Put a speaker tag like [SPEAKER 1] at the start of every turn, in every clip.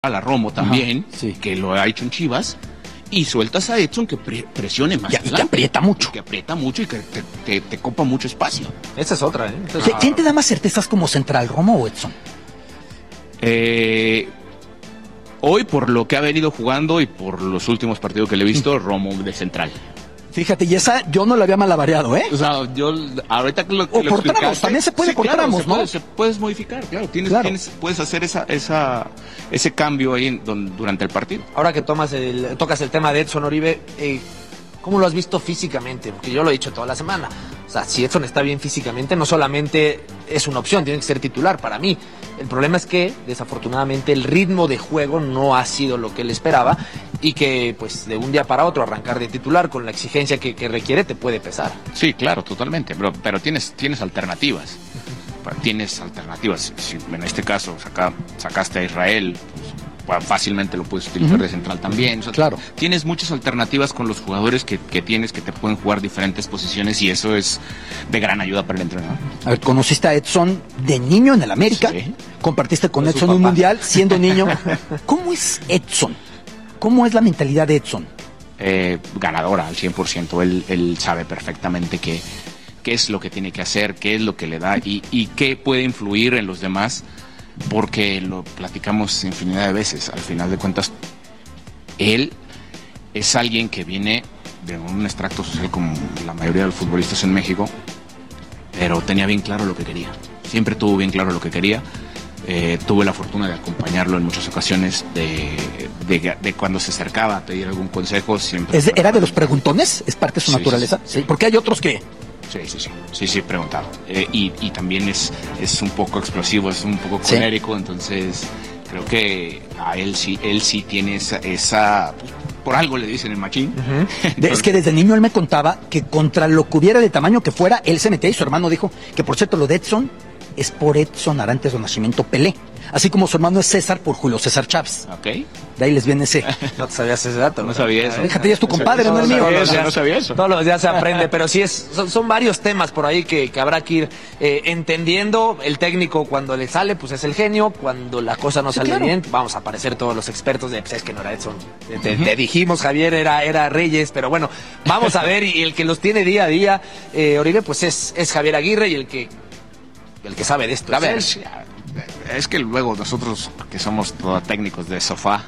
[SPEAKER 1] a la Romo también,
[SPEAKER 2] sí,
[SPEAKER 1] que lo ha hecho en Chivas, y sueltas a Edson que presione más
[SPEAKER 2] y que aprieta mucho.
[SPEAKER 1] Y que aprieta mucho y que te copa mucho espacio.
[SPEAKER 3] Esa es otra, ¿eh?
[SPEAKER 2] ¿Quién te da más certezas como central, Romo o Edson?
[SPEAKER 1] Hoy, por lo que ha venido jugando y por los últimos partidos que le he visto, Romo de central.
[SPEAKER 2] Fíjate, y esa yo no la había malabareado, ¿eh?
[SPEAKER 1] O sea, yo ahorita que lo
[SPEAKER 2] o por tramos, también se puede por tramos, ¿no?
[SPEAKER 1] Puedes modificar, claro. Puedes hacer ese cambio ahí durante el partido.
[SPEAKER 3] Ahora que tocas el tema de Edson, Oribe, ¿cómo lo has visto físicamente? Porque yo lo he dicho toda la semana. O sea, si Edson está bien físicamente, no solamente es una opción, tiene que ser titular para mí. El problema es que, desafortunadamente, el ritmo de juego no ha sido lo que él esperaba y que, pues, de un día para otro arrancar de titular con la exigencia que requiere te puede pesar.
[SPEAKER 1] Sí, claro, totalmente, pero tienes alternativas. Tienes alternativas. Si en este caso sacaste a Israel, pues, fácilmente lo puedes utilizar de central también. O sea,
[SPEAKER 2] claro.
[SPEAKER 1] Tienes muchas alternativas con los jugadores que tienes, que te pueden jugar diferentes posiciones, y eso es de gran ayuda para el entrenador.
[SPEAKER 2] A ver, conociste a Edson de niño en el América,
[SPEAKER 1] sí.
[SPEAKER 2] Compartiste con Edson un mundial siendo niño. ¿Cómo es Edson? ¿Cómo es la mentalidad de Edson?
[SPEAKER 1] Ganadora al 100%. Él sabe perfectamente qué es lo que tiene que hacer, qué es lo que le da y qué puede influir en los demás, porque lo platicamos infinidad de veces. Al final de cuentas, él es alguien que viene de un extracto social como la mayoría de los futbolistas en México, pero tenía bien claro lo que quería. Siempre tuvo bien claro lo que quería. Tuve la fortuna de acompañarlo en muchas ocasiones, de cuando se acercaba a pedir algún consejo. Siempre
[SPEAKER 2] ¿Era de los preguntones? ¿Es parte de su naturaleza? Sí. Porque hay otros que...
[SPEAKER 1] Sí, preguntaba. Y también es un poco explosivo, es un poco colérico, entonces creo que a él sí tiene esa por algo le dicen el machín. Entonces,
[SPEAKER 2] es que desde niño él me contaba que contra lo que hubiera de tamaño que fuera, él se metía, y su hermano dijo que, por cierto, lo de Edson es por Edson Arantes do Nascimento Pelé, así como su hermano es César por Julio César Chávez.
[SPEAKER 1] Ok.
[SPEAKER 2] De ahí les viene ese.
[SPEAKER 3] No te sabías ese dato.
[SPEAKER 1] No sabía eso.
[SPEAKER 2] Fíjate, ya es tu compadre, no el mío.
[SPEAKER 1] No sabía eso.
[SPEAKER 3] Todos los días se aprende, pero sí son varios temas por ahí que habrá que ir entendiendo. El técnico, cuando le sale, pues es el genio. Cuando la cosa no sale bien, vamos a aparecer todos los expertos de, pues es que no era Edson. Te dijimos, Javier, era Reyes, pero bueno, vamos a ver, y el que los tiene día a día, Oribe, pues es Javier Aguirre, y el que sabe de esto.
[SPEAKER 1] A ver, es que luego nosotros, que somos todos técnicos de sofá,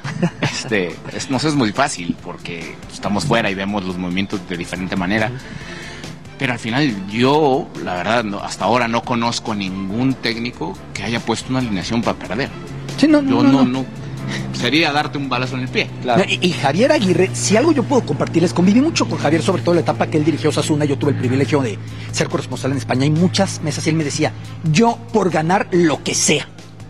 [SPEAKER 1] nos es muy fácil porque estamos fuera y vemos los movimientos de diferente manera. Pero al final yo, la verdad, hasta ahora no conozco ningún técnico que haya puesto una alineación para perder.
[SPEAKER 2] Sí, no.
[SPEAKER 1] Sería darte un balazo en el pie.
[SPEAKER 2] Claro. Y Javier Aguirre, si algo yo puedo compartirles, conviví mucho con Javier, sobre todo en la etapa que él dirigió Osasuna. Yo tuve el privilegio de ser corresponsal en España, y muchas mesas, y él me decía, yo por ganar lo que sea,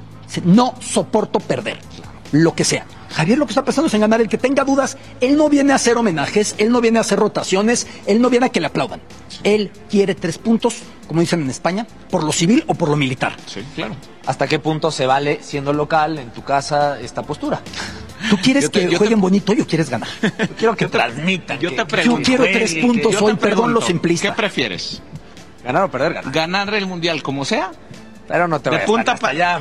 [SPEAKER 2] no soporto perder, lo que sea. Javier lo que está pensando es en ganar. El que tenga dudas, él no viene a hacer homenajes, él no viene a hacer rotaciones, él no viene a que le aplaudan. Él quiere 3 puntos, como dicen en España, por lo civil o por lo militar.
[SPEAKER 1] Sí, claro.
[SPEAKER 3] ¿Hasta qué punto se vale, siendo local, en tu casa, esta postura?
[SPEAKER 2] ¿Tú quieres que jueguen bonito o quieres ganar?
[SPEAKER 3] Yo quiero que transmitan.
[SPEAKER 1] Yo te pregunto.
[SPEAKER 2] Yo quiero 3 puntos hoy, perdón lo simplista.
[SPEAKER 1] ¿Qué prefieres?
[SPEAKER 3] ¿Ganar o perder?
[SPEAKER 1] ¿Ganar el mundial como sea?
[SPEAKER 3] Pero no te
[SPEAKER 1] de
[SPEAKER 3] vayas
[SPEAKER 1] punta para allá.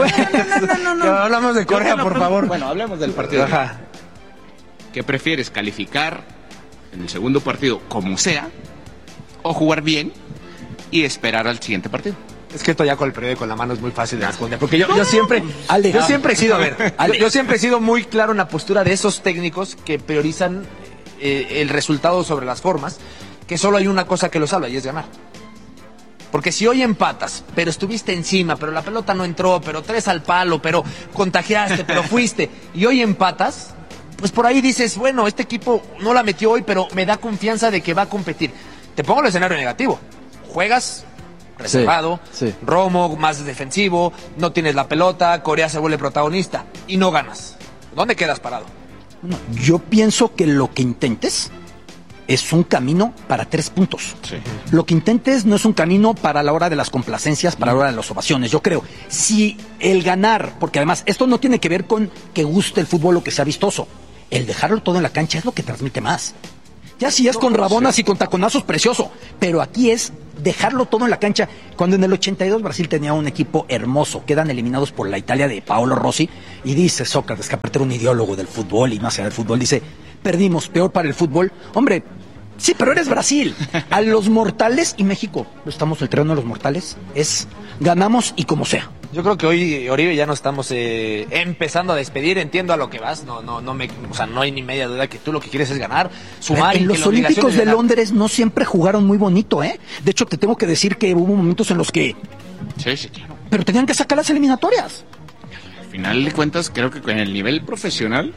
[SPEAKER 2] No.
[SPEAKER 3] Hablamos de Corea, por favor.
[SPEAKER 1] Bueno, hablemos del partido.
[SPEAKER 3] Ajá.
[SPEAKER 1] ¿Qué prefieres? ¿Calificar en el segundo partido como sea, o jugar bien y esperar al siguiente partido?
[SPEAKER 3] Es que esto ya con el periódico en la mano es muy fácil de responder, porque yo siempre he sido, yo siempre he sido muy claro en la postura de esos técnicos que priorizan el resultado sobre las formas, que solo hay una cosa que los salva, y es ganar. Porque si hoy empatas, pero estuviste encima, pero la pelota no entró, pero 3 al palo, pero contagiaste, pero fuiste, y hoy empatas, pues por ahí dices, bueno, este equipo no la metió hoy, pero me da confianza de que va a competir. Te pongo el escenario negativo. Juegas reservado, Romo más defensivo, no tienes la pelota, Corea se vuelve protagonista y no ganas. ¿Dónde quedas parado?
[SPEAKER 2] No, yo pienso que lo que intentes es un camino para 3 puntos.
[SPEAKER 1] Sí.
[SPEAKER 2] Lo que intentes no es un camino para la hora de las complacencias, para la hora de las ovaciones. Yo creo, si el ganar, porque además esto no tiene que ver con que guste el fútbol o que sea vistoso, el dejarlo todo en la cancha es lo que transmite más. Ya si es con rabonas y con taconazos, precioso, pero aquí es dejarlo todo en la cancha. Cuando en el 82 Brasil tenía un equipo hermoso, quedan eliminados por la Italia de Paolo Rossi, y dice Sócrates, que aparte era un ideólogo del fútbol y más allá del fútbol, dice, perdimos, peor para el fútbol. Hombre, sí, pero eres Brasil. A los mortales, y México, estamos en el terreno de los mortales, ganamos y como sea.
[SPEAKER 3] Yo creo que hoy, Oribe, ya nos estamos empezando a despedir. Entiendo a lo que vas. No hay ni media duda que tú lo que quieres es ganar, sumar.
[SPEAKER 2] En los Olímpicos de Londres no siempre jugaron muy bonito, ¿eh? De hecho, te tengo que decir que hubo momentos en los que...
[SPEAKER 1] Sí, claro.
[SPEAKER 2] Pero tenían que sacar las eliminatorias.
[SPEAKER 1] Al final de cuentas, creo que en el nivel profesional,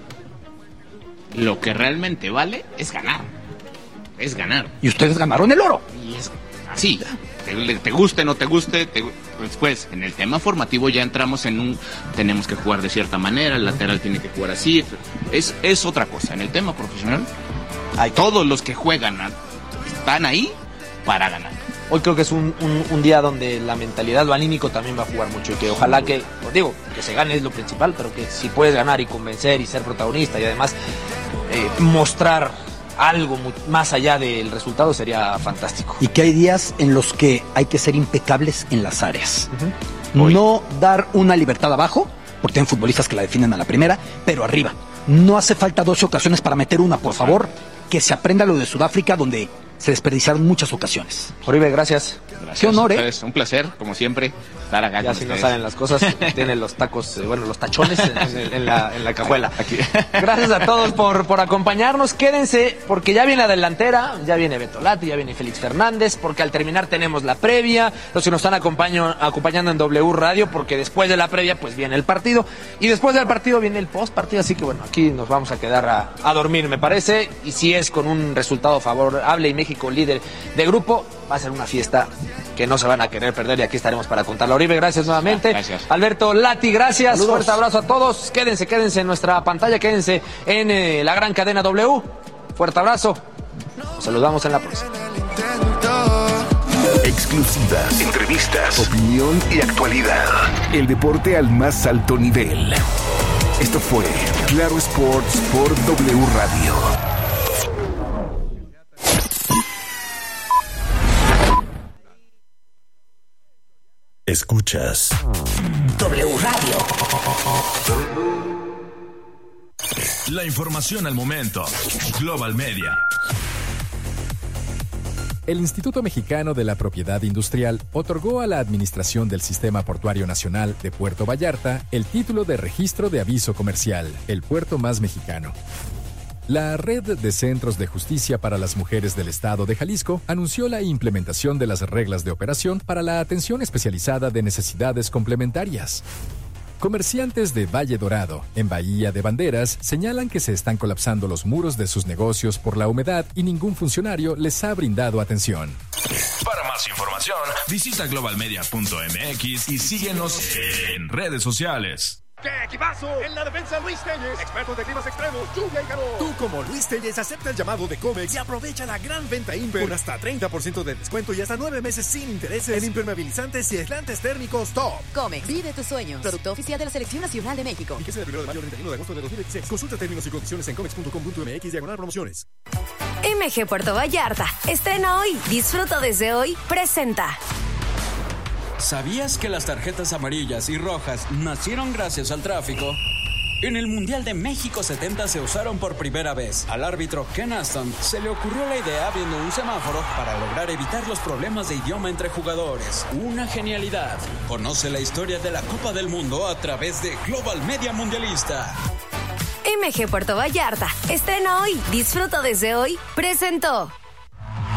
[SPEAKER 1] lo que realmente vale es ganar. Es ganar.
[SPEAKER 2] Y ustedes ganaron el oro.
[SPEAKER 1] Y es así. Te guste, no te guste, después en el tema formativo ya entramos tenemos que jugar de cierta manera, el lateral tiene que jugar así, es otra cosa. En el tema profesional, todos los que juegan están ahí para ganar.
[SPEAKER 3] Hoy creo que es un día donde la mentalidad, lo anímico también va a jugar mucho, y que ojalá que se gane es lo principal, pero que si puedes ganar y convencer y ser protagonista y además mostrar algo más allá del resultado, sería fantástico.
[SPEAKER 2] Y que hay días en los que hay que ser impecables en las áreas. No dar una libertad abajo, porque tienen futbolistas que la definen a la primera, pero arriba. No hace falta 12 ocasiones para meter una, por favor. Que se aprenda lo de Sudáfrica, donde se desperdiciaron muchas ocasiones.
[SPEAKER 3] Oribe, gracias.
[SPEAKER 1] Qué honor, un placer, como siempre, estar acá.
[SPEAKER 3] Ya si no salen las cosas, tienen los tacos, los tachones en la cajuela. Aquí. Gracias a todos por acompañarnos. Quédense, porque ya viene la delantera, ya viene Beto Lati, ya viene Félix Fernández, porque al terminar tenemos la previa, los que nos están acompañando en W Radio, porque después de la previa pues viene el partido, y después del partido viene el post partido, así que bueno, aquí nos vamos a quedar a dormir, me parece, y si es con un resultado favorable y México líder de grupo, va a ser una fiesta que no se van a querer perder, y aquí estaremos para contarlo. Oribe, gracias nuevamente.
[SPEAKER 1] Gracias.
[SPEAKER 3] Alberto Lati, gracias.
[SPEAKER 2] Saludos.
[SPEAKER 3] Fuerte abrazo a todos. Quédense en nuestra pantalla, quédense en la gran cadena W. Fuerte abrazo. Nos saludamos en la próxima.
[SPEAKER 4] Exclusivas, entrevistas, opinión y actualidad. El deporte al más alto nivel. Esto fue Claro Sports por W Radio. Escuchas
[SPEAKER 5] W Radio.
[SPEAKER 4] La información al momento. Global Media.
[SPEAKER 6] El Instituto Mexicano de la Propiedad Industrial otorgó a la Administración del Sistema Portuario Nacional de Puerto Vallarta el título de Registro de Aviso Comercial, el puerto más mexicano. La Red de Centros de Justicia para las Mujeres del Estado de Jalisco anunció la implementación de las reglas de operación para la atención especializada de necesidades complementarias. Comerciantes de Valle Dorado, en Bahía de Banderas, señalan que se están colapsando los muros de sus negocios por la humedad y ningún funcionario les ha brindado atención.
[SPEAKER 4] Para más información, visita globalmedia.mx y síguenos en redes sociales.
[SPEAKER 7] ¡Qué equipazo! En la defensa, Luis Telles, experto de climas extremos, lluvia y calor. Tú, como Luis Telles, acepta el llamado de Comex y aprovecha la gran venta Imper con hasta 30% de descuento y hasta 9 meses sin intereses en impermeabilizantes y aislantes térmicos top.
[SPEAKER 8] Comex, vive tus sueños. Producto oficial de la Selección Nacional de México.
[SPEAKER 7] Fíjese del 1 de mayo al 31 de agosto de 2016. Consulta términos y condiciones en comex.com.mx/promociones.
[SPEAKER 5] MG Puerto Vallarta. Estrena hoy. Disfruta desde hoy. Presenta.
[SPEAKER 9] ¿Sabías que las tarjetas amarillas y rojas nacieron gracias al tráfico? En el Mundial de México 70 se usaron por primera vez. Al árbitro Ken Aston se le ocurrió la idea viendo un semáforo para lograr evitar los problemas de idioma entre jugadores. Una genialidad. Conoce la historia de la Copa del Mundo a través de Global Media Mundialista.
[SPEAKER 5] MG Puerto Vallarta. Estrena hoy. Disfruta desde hoy. Presentó.